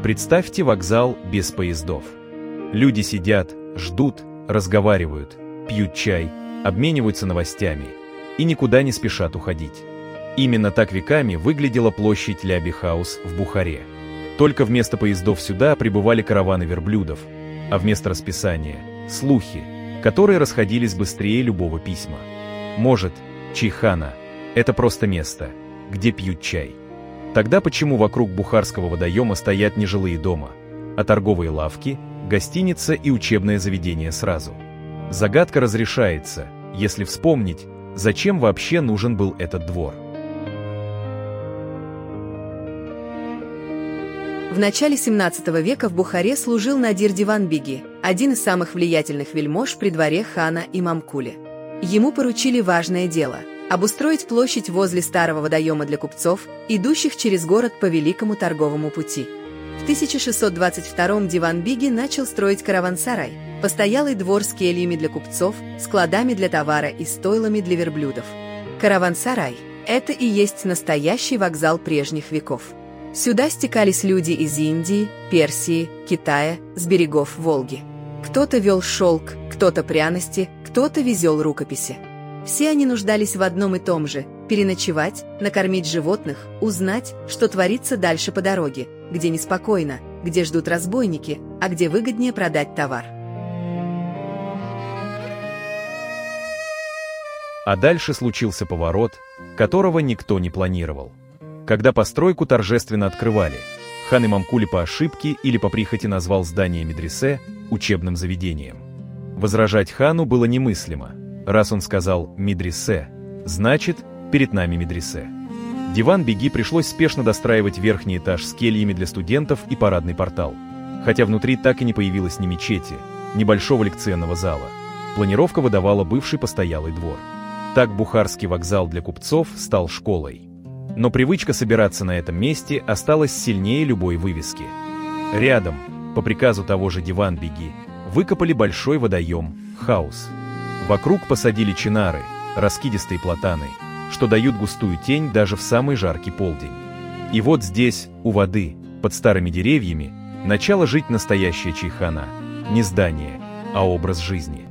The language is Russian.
Представьте вокзал без поездов. Люди сидят, ждут, разговаривают, пьют чай, обмениваются новостями и никуда не спешат уходить. Именно так веками выглядела площадь Ляби-хаус в Бухаре. Только вместо поездов сюда прибывали караваны верблюдов, а вместо расписания – слухи, которые расходились быстрее любого письма. Может, чайхана – это просто место, где пьют чай. Тогда почему вокруг Бухарского водоема стоят не жилые дома, а торговые лавки, гостиница и учебное заведение сразу? Загадка разрешается, если вспомнить, зачем вообще нужен был этот двор. В начале 17 века в Бухаре служил Надир Диван-беги, один из самых влиятельных вельмож при дворе хана Имамкули. Ему поручили важное дело – обустроить площадь возле старого водоема для купцов, идущих через город по Великому торговому пути. В 1622-м Диван-беги начал строить караван-сарай – постоялый двор с кельями для купцов, складами для товара и стойлами для верблюдов. Караван-сарай – это и есть настоящий вокзал прежних веков. Сюда стекались люди из Индии, Персии, Китая, с берегов Волги. Кто-то вел шелк, кто-то пряности, кто-то везел рукописи. Все они нуждались в одном и том же – переночевать, накормить животных, узнать, что творится дальше по дороге, где неспокойно, где ждут разбойники, а где выгоднее продать товар. А дальше случился поворот, которого никто не планировал. Когда постройку торжественно открывали, хан Имамкули по ошибке или по прихоти назвал здание медресе учебным заведением. Возражать хану было немыслимо. Раз он сказал «медресе», значит, перед нами медресе. Диван-беги пришлось спешно достраивать верхний этаж с кельями для студентов и парадный портал. Хотя внутри так и не появилось ни мечети, ни большого лекционного зала. Планировка выдавала бывший постоялый двор. Так Бухарский вокзал для купцов стал школой. Но привычка собираться на этом месте осталась сильнее любой вывески. Рядом, по приказу того же Диван-беги, выкопали большой водоем Хаус. Вокруг посадили чинары, раскидистые платаны, что дают густую тень даже в самый жаркий полдень. И вот здесь, у воды, под старыми деревьями, начало жить настоящая чайхана. Не здание, а образ жизни.